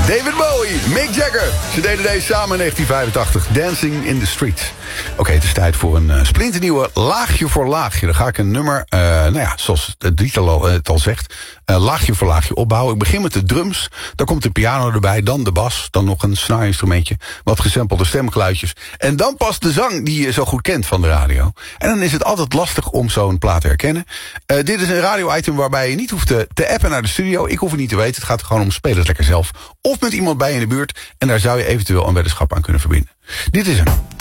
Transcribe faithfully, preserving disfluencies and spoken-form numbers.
David Bowie, Mick Jagger. Ze deden deze samen in negentien vijfentachtig. Dancing in the Street. Oké, okay, het is tijd voor een uh, splinternieuwe Laagje voor Laagje. Dan ga ik een nummer, uh, nou ja, zoals het titel al, uh, het al zegt... Uh, laagje voor laagje opbouwen. Ik begin met de drums, dan komt de piano erbij... dan de bas, dan nog een snaarinstrumentje... wat gesampelde stemgeluidjes... en dan pas de zang die je zo goed kent van de radio. En dan is het altijd lastig om zo'n plaat te herkennen. Uh, dit is een radio-item waarbij je niet hoeft te, te appen naar de studio. Ik hoef het niet te weten, het gaat gewoon om spelen het lekker zelf... of met iemand bij je in de buurt... en daar zou je eventueel een weddenschap aan kunnen verbinden. Dit is hem.